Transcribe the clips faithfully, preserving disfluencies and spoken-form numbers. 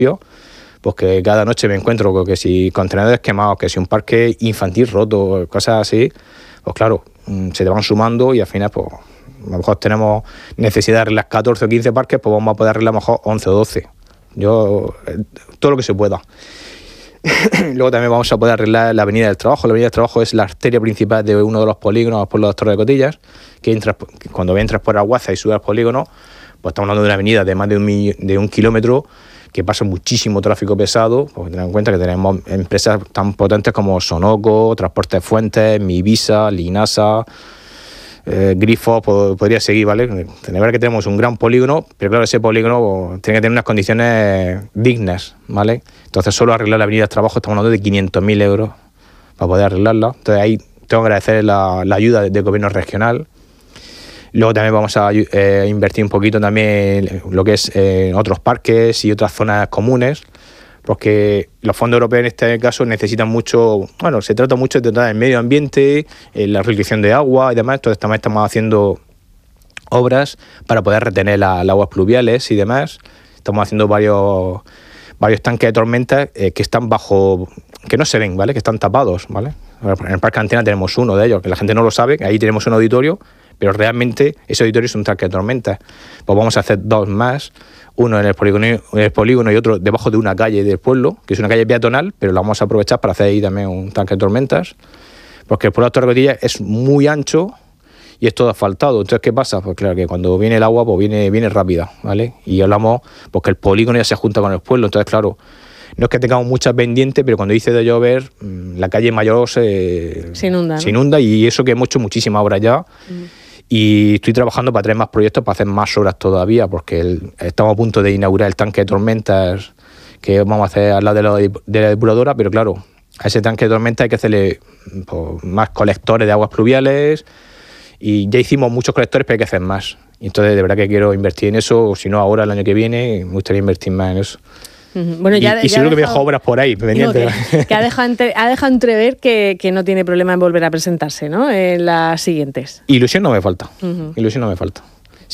pues que cada noche me encuentro con que si contenedores quemados, que si un parque infantil roto, cosas así, pues claro, se te van sumando y al final pues a lo mejor tenemos necesidad de arreglar catorce o quince parques, pues vamos a poder arreglar a lo mejor once o doce. Yo, todo lo que se pueda. Luego también vamos a poder arreglar la Avenida del Trabajo. La Avenida del Trabajo es la arteria principal de uno de los polígonos por los Torres de Cotillas, que entras, cuando entras por Aguaza y subes al polígono, pues estamos hablando de una avenida de más de un, de un kilómetro, que pasa muchísimo tráfico pesado, porque tened en cuenta que tenemos empresas tan potentes como Sonoco, Transportes Fuentes, Mivisa, Linasa, eh, Grifo, pod- podría seguir, ¿vale? Tener que tenemos un gran polígono, pero claro, ese polígono tiene que tener unas condiciones dignas, ¿vale? Entonces solo arreglar la Avenida del Trabajo estamos hablando de quinientos mil euros para poder arreglarla. Entonces ahí tengo que agradecer la, la ayuda del gobierno regional. Luego también vamos a eh, invertir un poquito también en lo que es eh, otros parques y otras zonas comunes, porque los fondos europeos en este caso necesitan mucho, bueno, se trata mucho de tratar el medio ambiente, eh, la reutilización de agua y demás. Entonces también estamos haciendo obras para poder retener la, las aguas pluviales y demás. Estamos haciendo varios, varios tanques de tormenta eh, que están bajo, que no se ven, ¿vale? Que están tapados, ¿vale? En el Parque Antena tenemos uno de ellos, que la gente no lo sabe, que ahí tenemos un auditorio, pero realmente ese auditorio es un tanque de tormenta. Pues vamos a hacer dos más, uno en el polígono, en el polígono y otro debajo de una calle del pueblo, que es una calle peatonal, pero la vamos a aprovechar para hacer ahí también un tanque de tormentas, porque el pueblo de Torres de Cotillas es muy ancho y es todo asfaltado. Entonces, ¿qué pasa? Pues claro, que cuando viene el agua, pues viene, viene rápida, ¿vale? Y hablamos, pues que el polígono ya se junta con el pueblo. Entonces, claro, no es que tengamos muchas pendientes, pero cuando dice de llover, la calle mayor se, se inunda, ¿no? Se inunda, y eso que hemos hecho muchísimas obras ya. Mm. Y estoy trabajando para traer más proyectos para hacer más obras todavía, porque el, estamos a punto de inaugurar el tanque de tormentas que vamos a hacer al lado de la, de la depuradora, pero claro, a ese tanque de tormentas hay que hacerle pues, más colectores de aguas pluviales, y ya hicimos muchos colectores, pero hay que hacer más. Y entonces de verdad que quiero invertir en eso, o si no ahora el año que viene, me gustaría invertir más en eso. Bueno, ya, y y ya seguro dejado, que me dejo obras por ahí pendientes. Que, que ha dejado, entre, ha dejado entrever que, que no tiene problema en volver a presentarse, ¿no? En las siguientes. Ilusión no me falta, uh-huh. Ilusión no me falta.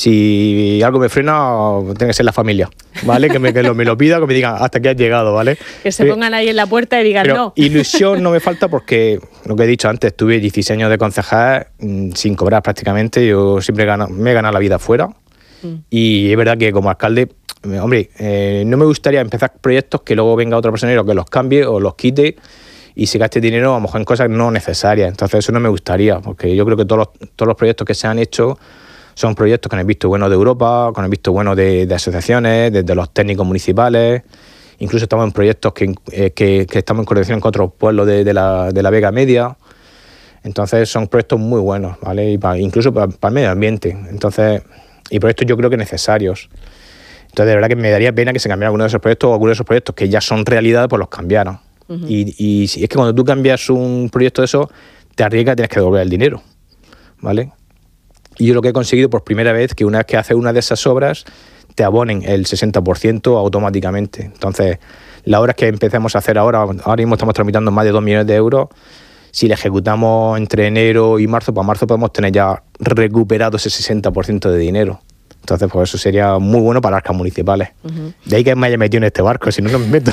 Si algo me frena, tiene que ser la familia, ¿vale? Que me, que lo, me lo pida, que me digan hasta que has llegado, ¿vale? Que se pero, pongan ahí en la puerta y digan pero no. Ilusión no me falta porque, lo que he dicho antes, tuve dieciséis años de concejal mmm, sin cobrar prácticamente. Yo siempre he ganado, me he ganado la vida fuera. Mm. Y es verdad que como alcalde, hombre, eh, no me gustaría empezar proyectos que luego venga otra persona y que los cambie o los quite y se gaste dinero a lo mejor en cosas no necesarias. Entonces eso no me gustaría, porque yo creo que todos los, todos los proyectos que se han hecho son proyectos con el visto bueno de Europa, con el visto bueno de, de asociaciones, desde los técnicos municipales. Incluso estamos en proyectos que, eh, que, que estamos en coordinación con otros pueblos de, de, la, de la Vega Media. Entonces son proyectos muy buenos, ¿vale? Y para, incluso para, para el medio ambiente. Entonces, y proyectos yo creo que necesarios. Entonces, de verdad que me daría pena que se cambiaran algunos de esos proyectos o algunos de esos proyectos que ya son realidad, pues los cambiaran. Uh-huh. Y, y si es que cuando tú cambias un proyecto de eso, te arriesgas, tienes que devolver el dinero, ¿vale? Y yo lo que he conseguido por primera vez, que una vez que haces una de esas obras, te abonen el sesenta por ciento automáticamente. Entonces, las obras que empecemos a hacer ahora, ahora mismo estamos tramitando más de dos millones de euros. Si la ejecutamos entre enero y marzo, para marzo podemos tener ya recuperado ese sesenta por ciento de dinero. Entonces, pues eso sería muy bueno para arcas municipales. Uh-huh. De ahí que me haya metido en este barco, si no, no me meto.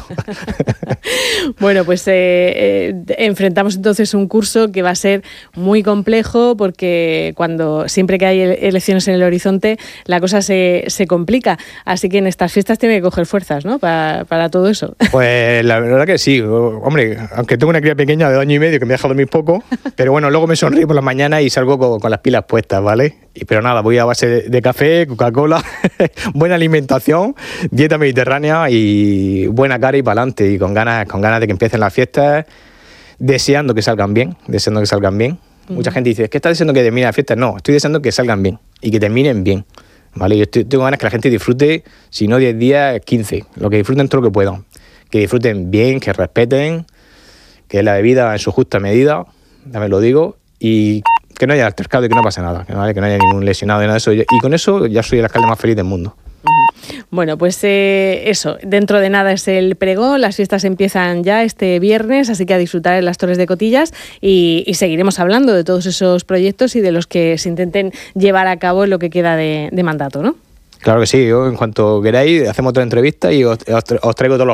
Bueno, pues eh, eh, enfrentamos entonces un curso que va a ser muy complejo, porque cuando siempre que hay elecciones en el horizonte, la cosa se, se complica. Así que en estas fiestas tiene que coger fuerzas, ¿no? Para, para todo eso. Pues la verdad que sí. Hombre, aunque tengo una cría pequeña de año y medio que me deja dormir poco, pero bueno, luego me sonrío por la mañana y salgo con, con las pilas puestas, ¿vale? Y, pero nada, voy a base de, de café, Coca-Cola, buena alimentación, dieta mediterránea y buena cara y para adelante, y con ganas, con ganas de que empiecen las fiestas, deseando que salgan bien, deseando que salgan bien. Uh-huh. Mucha gente dice, ¿qué estás deseando que terminen las fiestas? No, estoy deseando que salgan bien y que terminen bien, ¿vale? Yo estoy, tengo ganas que la gente disfrute, si no diez días, quince, lo que disfruten todo lo que puedan, que disfruten bien, que respeten, que la bebida en su justa medida, también lo digo, y que no haya altercado y que no pase nada, ¿vale? Que no haya ningún lesionado y nada de eso. Y con eso ya soy el alcalde más feliz del mundo. Bueno, pues eh, eso, dentro de nada es el pregón, las fiestas empiezan ya este viernes, así que a disfrutar en las Torres de Cotillas y, y seguiremos hablando de todos esos proyectos y de los que se intenten llevar a cabo en lo que queda de, de mandato, ¿no? Claro que sí, yo en cuanto queráis hacemos otra entrevista y os, os traigo todos los